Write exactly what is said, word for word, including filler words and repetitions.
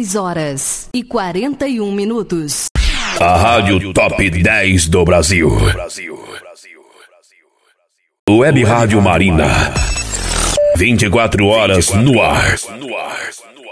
dezesseis horas e quarenta e um minutos. A Rádio Top dez do Brasil. Web Rádio Marina. vinte e quatro horas no ar.